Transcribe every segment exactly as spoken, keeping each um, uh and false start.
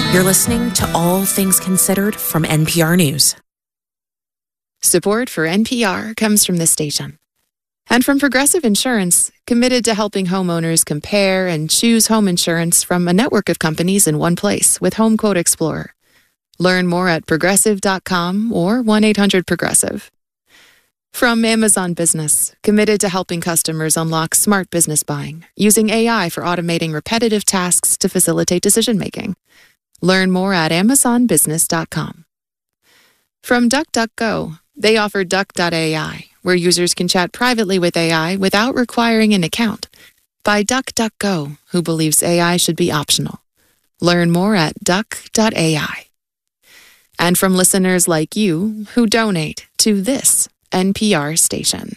You're listening to All Things Considered from N P R News. Support for N P R comes from this station. And from Progressive Insurance, committed to helping homeowners compare and choose home insurance from a network of companies in one place with Home Quote Explorer. Learn more at progressive dot com or one eight hundred progressive. From Amazon Business, committed to helping customers unlock smart business buying, using A I for automating repetitive tasks to facilitate decision-making. Learn more at amazon business dot com. From DuckDuckGo, they offer duck dot A I, where users can chat privately with A I without requiring an account. By DuckDuckGo, who believes A I should be optional. Learn more at duck dot A I. And from listeners like you who donate to this N P R station.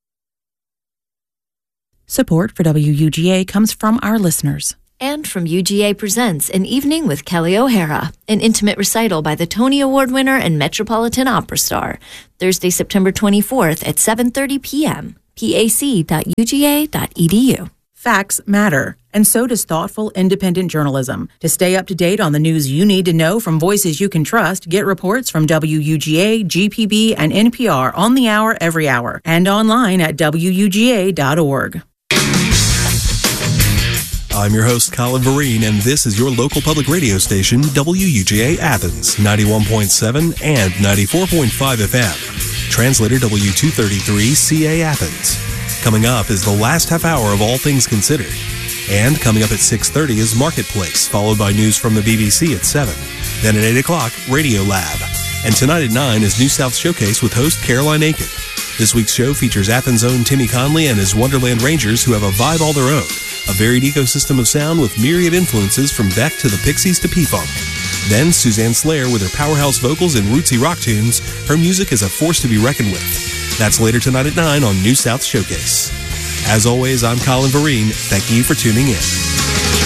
Support for W U G A comes from our listeners. And from U G A Presents An Evening with Kelly O'Hara, an intimate recital by the Tony Award winner and Metropolitan Opera star, Thursday, September twenty-fourth at seven thirty p.m. P A C dot U G A dot E D U. Facts matter, and so does thoughtful, independent journalism. To stay up to date on the news you need to know from voices you can trust, get reports from W U G A, G P B, and N P R on the hour every hour, and online at W U G A dot org. I'm your host, Colin Vereen, and this is your local public radio station, W U G A Athens, ninety-one point seven and ninety-four point five F M. Translator W two thirty-three C A Athens. Coming up is the last half hour of All Things Considered. And coming up at six thirty is Marketplace, followed by news from the B B C at seven. Then at eight o'clock, Radio Lab. And tonight at nine is New South Showcase with host Caroline Aiken. This week's show features Athens' own Timmy Conley and his Wonderland Rangers, who have a vibe all their own. A varied ecosystem of sound with myriad influences from Beck to the Pixies to P-Funk. Then Suzanne Slayer with her powerhouse vocals and rootsy rock tunes. Her music is a force to be reckoned with. That's later tonight at nine on New South Showcase. As always, I'm Colin Vereen. Thank you for tuning in.